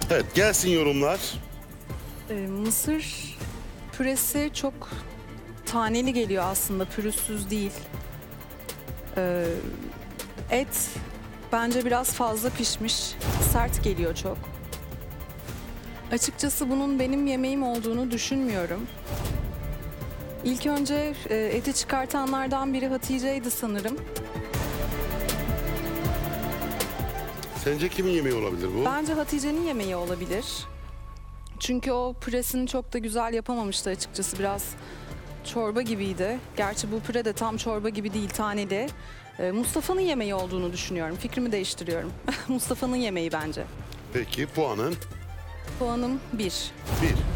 Evet, gelsin yorumlar. Mısır püresi çok taneli geliyor aslında, pürüzsüz değil. Et bence biraz fazla pişmiş, sert geliyor çok. Açıkçası bunun benim yemeğim olduğunu düşünmüyorum. İlk önce eti çıkartanlardan biri Hatice'ydi sanırım. Sence kimin yemeği olabilir bu? Bence Hatice'nin yemeği olabilir. Çünkü o püresini çok da güzel yapamamıştı açıkçası. Biraz çorba gibiydi. Gerçi bu püre de tam çorba gibi değil, taneli. Mustafa'nın yemeği olduğunu düşünüyorum. Fikrimi değiştiriyorum. Mustafa'nın yemeği bence. Peki puanın? Puanım 1. 1.